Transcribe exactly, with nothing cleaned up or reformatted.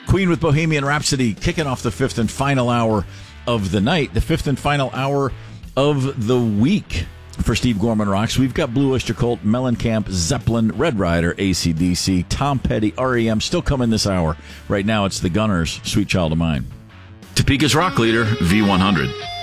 Queen with Bohemian Rhapsody kicking off the fifth and final hour of the night, the fifth and final hour of the week. For Steve Gorman Rocks, we've got Blue Oyster Cult, Mellencamp, Zeppelin, Red Rider, A C D C, Tom Petty, R E M, still coming this hour. Right now, it's the Gunners, Sweet Child of Mine. Topeka's rock leader, V one hundred.